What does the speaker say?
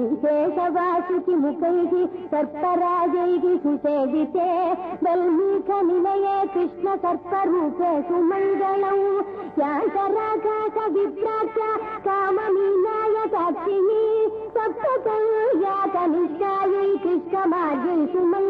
शेषवासुकि मुखैः सर्पराजैः सुसेविते वल्मीकनिलये Krishna सर्परूपे सुमङ्गलौ यान्तराकाशविभ्राट्य काममीनाय साक्षिणी सप्तकौ या कनिष्ठायै कृष्णमार्गै सुमङ्गलौ।